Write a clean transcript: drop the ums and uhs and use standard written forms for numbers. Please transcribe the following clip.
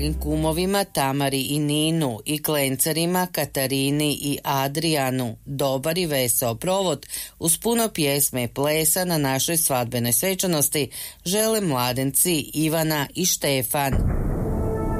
kumovima Tamari i Ninu i klencarima Katarini i Adrianu dobar i veseo provod uz puno pjesme i plesa na našoj svadbenoj svečanosti žele mladenci Ivana i Štefan.